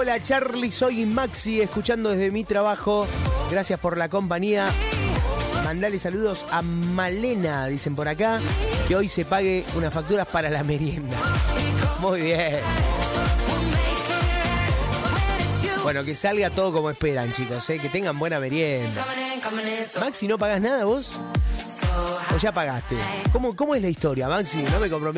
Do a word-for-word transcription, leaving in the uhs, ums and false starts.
Hola Charlie, soy Maxi, escuchando desde mi trabajo. Gracias por la compañía. Mandale saludos a Malena, dicen por acá, que hoy se pague unas facturas para la merienda. Muy bien. Bueno, que salga todo como esperan, chicos, ¿eh? Que tengan buena merienda. Maxi, ¿no pagás nada vos? ¿O ya pagaste? ¿Cómo, cómo es la historia, Maxi? No me comprometo.